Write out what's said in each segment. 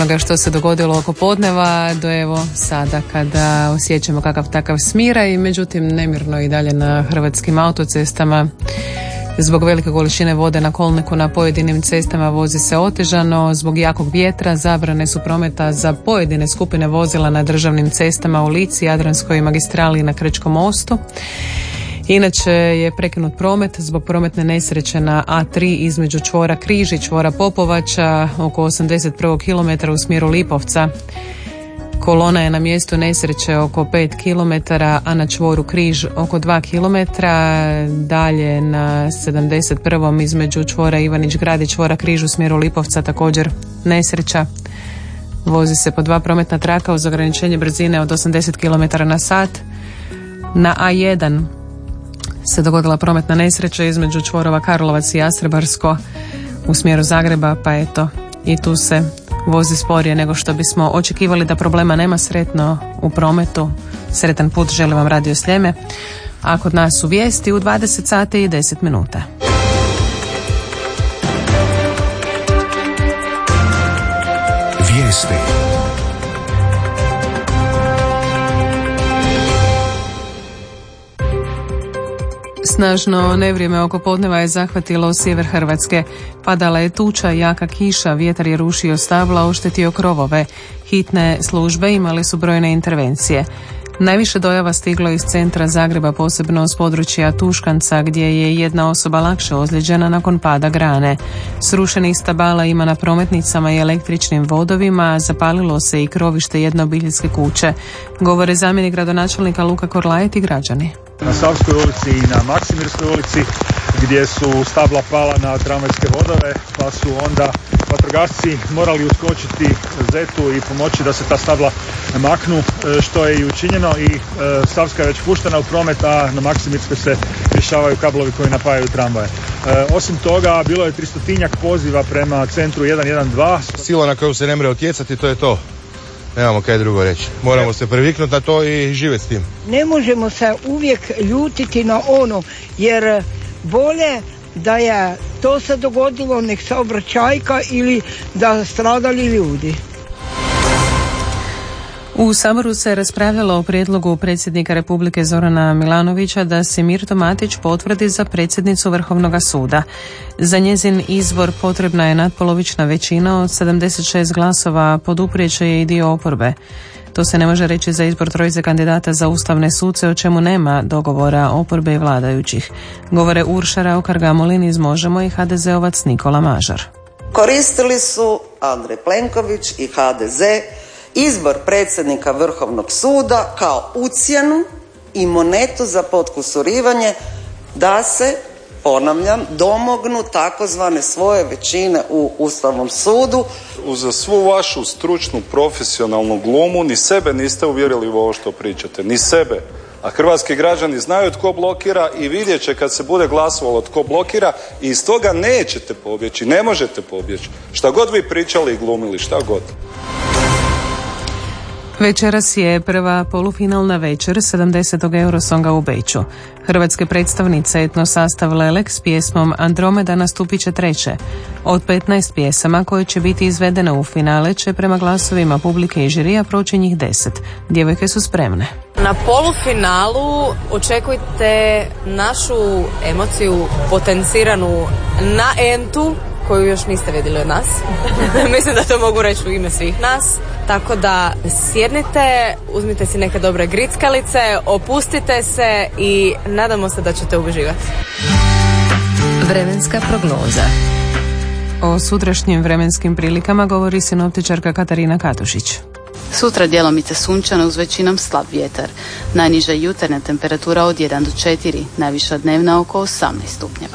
Što se dogodilo oko podneva do evo sada kada osjećamo kakav takav smira i međutim nemirno i dalje na hrvatskim autocestama. Zbog velike količine vode na kolniku na pojedinim cestama vozi se otežano, zbog jakog vjetra zabrane su prometa za pojedine skupine vozila na državnim cestama u Lici, Jadranskoj magistrali i na Krčkom mostu. Inače je prekinut promet zbog prometne nesreće na A3 između čvora Križ i čvora Popovača oko 81. km u smjeru Lipovca. Kolona je na mjestu nesreće oko 5 km, a na čvoru Križ oko 2 km. Dalje na 71. između čvora Ivanić Grad i čvora Križ u smjeru Lipovca također nesreća. Vozi se po 2 prometna traka uz ograničenje brzine od 80 km na sat. Na A1 se dogodila prometna nesreća između čvorova Karlovac i Jastrebarsko u smjeru Zagreba, pa eto i tu se vozi sporije nego što bismo očekivali. Da problema nema, sretno u prometu, sretan put želim vam Radio Sljeme, a kod nas su vijesti u 20 sati i 10 minuta. Vijesti. Snažno nevrijeme oko podneva je zahvatilo sjever Hrvatske. Padala je tuča, jaka kiša, vjetar je rušio stabla, oštetio krovove. Hitne službe imali su brojne intervencije. Najviše dojava stiglo iz centra Zagreba, posebno s područja Tuškanca, gdje je jedna osoba lakše ozlijeđena nakon pada grane. Srušenih stabala ima na prometnicama i električnim vodovima, zapalilo se i krovište jednoobiteljske kuće. Govore zamjenik gradonačelnika Luka Korlajet i građani. Na Savskoj ulici i na Maksimirskoj ulici gdje su stabla pala na tramvajske vodove, pa su onda vatrogasci morali uskočiti zetu i pomoći da se ta stabla maknu, što je i učinjeno i Savska je već puštena u promet, a na Maksimirskoj se rješavaju kablovi koji napajaju tramvaje. Osim toga, bilo je 300-tinjak poziva prema centru 112. Sila na koju se ne mre utjecati, to je to. Nemamo kaj drugo reći. Moramo se priviknuti na to i živjeti s tim. Ne možemo se uvijek ljutiti na ono, jer bolje da je to se dogodilo nek saobraćajka ili da stradali ljudi. U Saboru se raspravljalo o prijedlogu predsjednika Republike Zorana Milanovića da se Mirto Matić potvrdi za predsjednicu Vrhovnog suda. Za njezin izbor potrebna je natpolovična većina od 76 glasova, poduprijet je i dio oporbe. To se ne može reći za izbor trojice kandidata za ustavne suce, o čemu nema dogovora oporbe i vladajućih. Govore Urša Raukar-Gamulin iz Možemo i HDZ-ovac Nikola Mažar. Koristili su Andrej Plenković i HDZ izbor predsjednika Vrhovnog suda kao ucjenu i monetu za potkusurivanje da se, ponavljam, domognu takozvane svoje većine u Ustavnom sudu. Uz svu vašu stručnu, profesionalnu glumu ni sebe niste uvjerili u ovo što pričate, ni sebe. A hrvatski građani znaju tko blokira i vidjet će kad se bude glasovalo tko blokira i iz toga nećete pobjeći, ne možete pobjeći. Šta god vi pričali i glumili, šta god. Večeras je prva polufinalna večer 70. Eurosonga u Beču. Hrvatske predstavnice etno sastav Lelek s pjesmom Andromeda nastupit će treće. Od 15 pjesama koje će biti izvedene u finale će prema glasovima publike i žirija proći njih 10. Djevojke su spremne. Na polufinalu očekujte našu emociju potenciranu na entu koju još niste vidjeli od nas. Mislim da to mogu reći u ime svih nas. Tako da sjednite, uzmite si neke dobre grickalice, opustite se i nadamo se da ćete uživati. Vremenska prognoza. O sutrašnjim vremenskim prilikama govori sinoptičarka Katarina Katušić. Sutra djelomice sunčano uz većinom slab vjetar. Najniža jutarnja temperatura od 1 do 4, najviša dnevna oko 18 stupnjeva.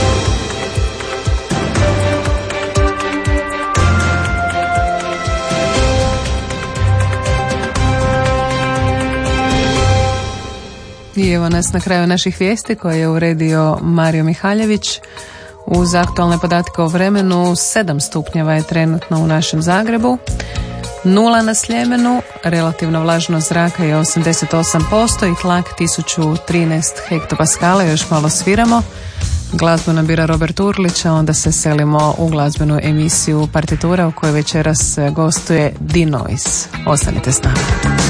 I evo nas na kraju naših vijesti koje je uredio Mario Mihaljević. Uz aktualne podatke o vremenu 7 stupnjeva je trenutno u našem Zagrebu, 0 na Sljemenu, relativno vlažnost zraka je 88% i tlak 1013 hektopaskala, još malo sviramo. Glazbu nam bira Robert Urlić, a onda se selimo u glazbenu emisiju Partitura u kojoj večeras gostuje Dinois. Ostanite s nama.